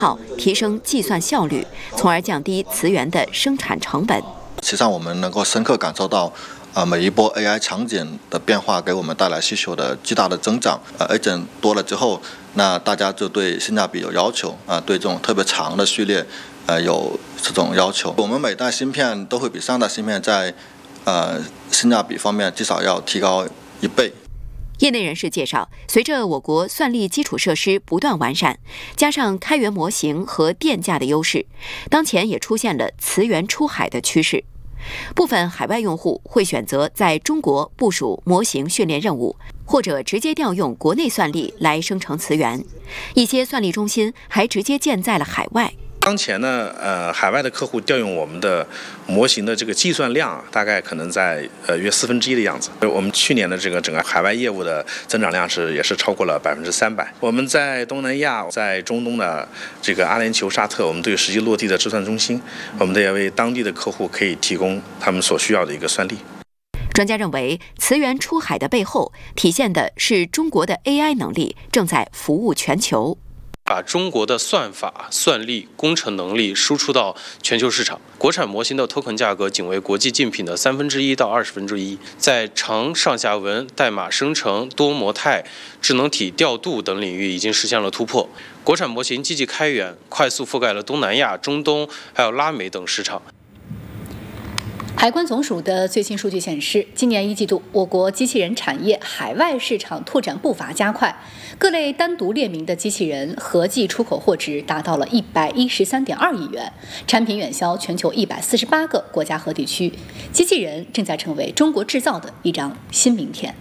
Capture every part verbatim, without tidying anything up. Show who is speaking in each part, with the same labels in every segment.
Speaker 1: 好，提升计算效率，从而降低磁源的生产成本。
Speaker 2: 实际上，我们能够深刻感受到。啊，每一波 A I 场景的变化给我们带来需求的巨大的增长。呃 ，agent 多了之后，那大家就对性价比有要求啊，对这种特别长的序列，呃，有这种要求。我们每代芯片都会比上代芯片在呃性价比方面至少要提高一倍。
Speaker 1: 业内人士介绍，随着我国算力基础设施不断完善，加上开源模型和电价的优势，当前也出现了磁源出海的趋势。部分海外用户会选择在中国部署模型训练任务，或者直接调用国内算力来生成磁源。一些算力中心还直接建在了海外。
Speaker 3: 当前呢，呃，海外的客户调用我们的模型的这个计算量，大概可能在呃约四分之一的样子。我们去年的这个整个海外业务的增长量是也是超过了百分之三百。我们在东南亚，在中东的这个阿联酋、沙特，我们都有实际落地的计算中心，我们也为当地的客户可以提供他们所需要的一个算力。
Speaker 1: 专家认为，磁源出海的背后体现的是中国的 A I 能力正在服务全球。
Speaker 4: 把中国的算法、算力、工程能力输出到全球市场，国产模型的 token 价格仅为国际竞品的三分之一到二十分之一，在长上下文、代码生成、多模态、智能体调度等领域已经实现了突破。国产模型积极开源，快速覆盖了东南亚、中东还有拉美等市场。
Speaker 5: 海关总署的最新数据显示，今年一季度，我国机器人产业海外市场拓展步伐加快，各类单独列明的机器人合计出口货值达到了一百一十三点二亿元，产品远销全球一百四十八个国家和地区。机器人正在成为中国制造的一张新名片。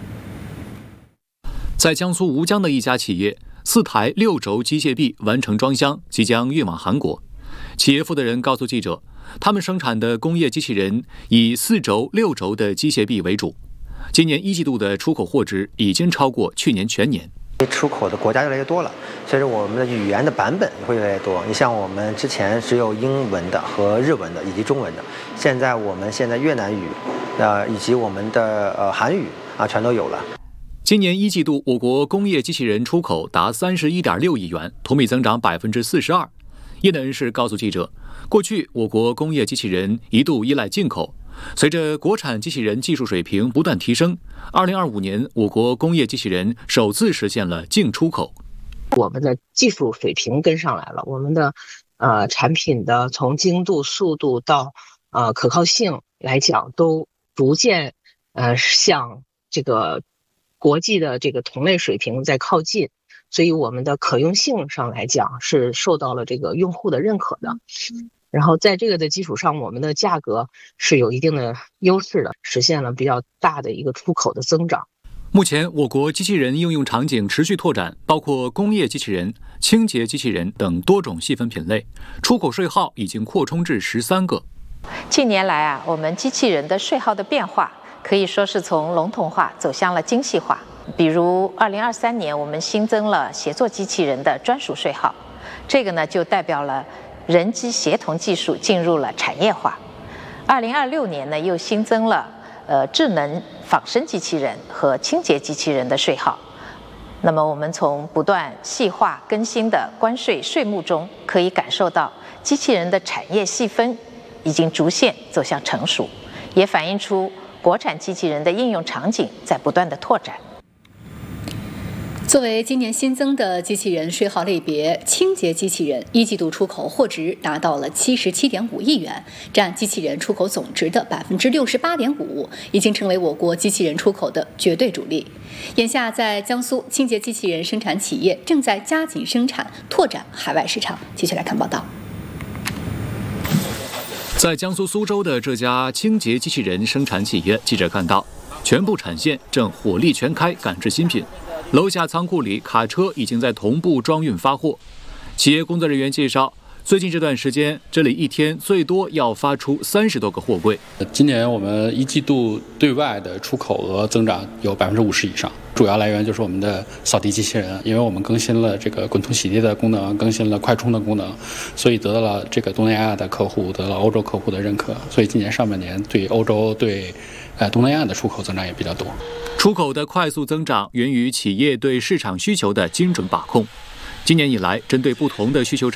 Speaker 6: 在江苏吴江的一家企业，四台六轴机械臂完成装箱，即将运往韩国。企业负责人告诉记者，他们生产的工业机器人以四轴、六轴的机械臂为主。今年一季度的出口货值已经超过去年全年。
Speaker 7: 出口的国家越来越多了，随着我们的语言的版本也会越来越多。你像我们之前只有英文的和日文的以及中文的，现在我们现在越南语，呃，以及我们的呃韩语啊，全都有了。
Speaker 6: 今年一季度，我国工业机器人出口达三十一点六亿元，同比增长百分之四十二。业内人士告诉记者，过去我国工业机器人一度依赖进口，随着国产机器人技术水平不断提升，二零二五年我国工业机器人首次实现了净出口。
Speaker 8: 我们的技术水平跟上来了，我们的呃产品的从精度、速度到呃可靠性来讲，都逐渐呃向这个国际的这个同类水平在靠近。所以我们的可用性上来讲是受到了这个用户的认可的，然后在这个的基础上，我们的价格是有一定的优势的，实现了比较大的一个出口的增长。
Speaker 6: 目前我国机器人应用场景持续拓展，包括工业机器人、清洁机器人等多种细分品类，出口税号已经扩充至十三个。
Speaker 9: 近年来啊，我们机器人的税号的变化可以说是从笼统化走向了精细化。比如二零二三年我们新增了协作机器人的专属税号，这个呢就代表了人机协同技术进入了产业化。二零二六年呢又新增了呃智能仿生机器人和清洁机器人的税号。那么我们从不断细化更新的关税税目中可以感受到，机器人的产业细分已经逐渐走向成熟，也反映出国产机器人的应用场景在不断的拓展。
Speaker 5: 作为今年新增的机器人税号类别，清洁机器人一季度出口货值达到了七十七点五亿元，占机器人出口总值的百分之六十八点五，已经成为我国机器人出口的绝对主力。眼下，在江苏，清洁机器人生产企业正在加紧生产，拓展海外市场。继续来看报道。
Speaker 6: 在江苏苏州的这家清洁机器人生产企业，记者看到，全部产线正火力全开赶制新品。楼下仓库里，卡车已经在同步装运发货。企业工作人员介绍，最近这段时间，这里一天最多要发出三十多个货柜。
Speaker 10: 今年我们一季度对外的出口额增长有百分之五十以上，主要来源就是我们的扫地机器人，因为我们更新了这个滚筒洗地的功能，更新了快充的功能，所以得到了这个东南亚的客户，得到了欧洲客户的认可。所以今年上半年对欧洲、对呃东南亚的出口增长也比较多。
Speaker 6: 出口的快速增长源于企业对市场需求的精准把控。今年以来，针对不同的需求场